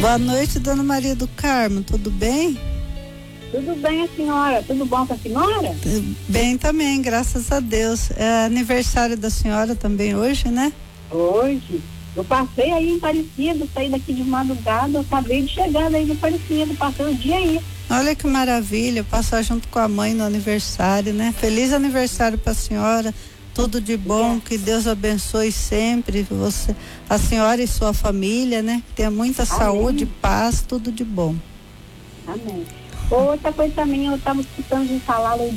Boa noite, dona Maria do Carmo, tudo bem? Tudo bem, a senhora? Tudo bom com a senhora? Bem também, graças a Deus. É aniversário da senhora também hoje, né? Hoje. Eu passei aí em Aparecido, saí daqui de madrugada, eu acabei de chegar daí de Aparecido, passei o dia aí. Olha que maravilha, passar junto com a mãe no aniversário, né? Feliz aniversário para a senhora, tudo de bom, que Deus abençoe sempre você, a senhora e sua família, né? Tenha muita saúde, paz, tudo de bom. Amém. Outra coisa também, eu estava escutando de falar